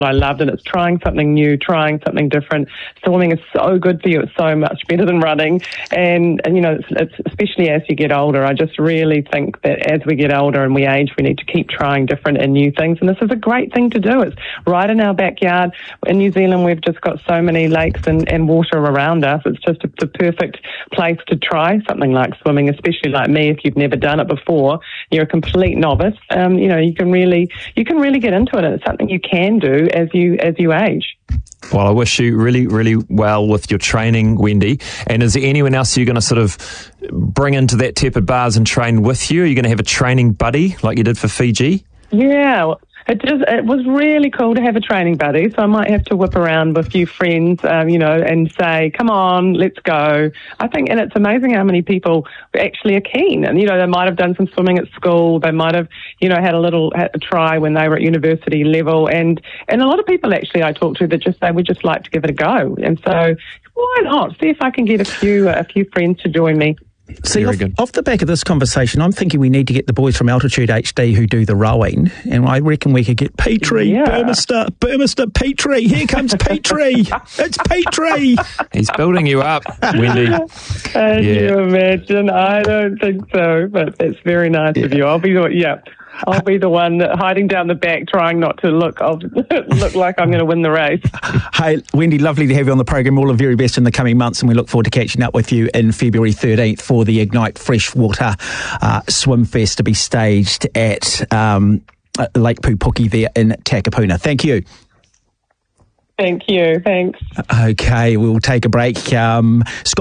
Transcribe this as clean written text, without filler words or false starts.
I loved, and it's trying something new, trying something different. Swimming is so good for you. It's so much better than running. And you know, it's especially as you get older, I just really think that as we get older and we age, we need to keep trying different and new things. And this is a great thing to do. It's right in our backyard. In New Zealand, we've just got so many lakes and water around us. It's just the perfect place to try something like swimming, especially like me. If you've never done it before, you're a complete novice. You know, you can really get into it. And it's something you can do as you age. Well, I wish you really, really well with your training, Wendy. And is there anyone else you're going to sort of bring into that Tepid Bars and train with you? Are you going to have a training buddy like you did for Fiji? Yeah. It was really cool to have a training buddy, so I might have to whip around with a few friends, you know, and say, come on, let's go. I think, and it's amazing how many people actually are keen. And, you know, they might have done some swimming at school. They might have, you know, had a try when they were at university level. And a lot of people actually I talk to that just say, we'd just like to give it a go. And so why not? See if I can get a few friends to join me. See, off the back of this conversation, I'm thinking we need to get the boys from Altitude HD who do the rowing, and I reckon we could get Petrie, Burmester, Petrie. Here comes Petrie. It's Petrie. He's building you up, Wendy. Can you imagine? I don't think so, but it's very nice of you. I'll be the one hiding down the back, trying not to look like I'm going to win the race. Hey, Wendy, lovely to have you on the program. All the very best in the coming months, and we look forward to catching up with you in February 13th for the Ignite Freshwater Swim Fest to be staged at Lake Pupuki there in Takapuna. Thank you. Thank you. Thanks. Okay, we'll take a break.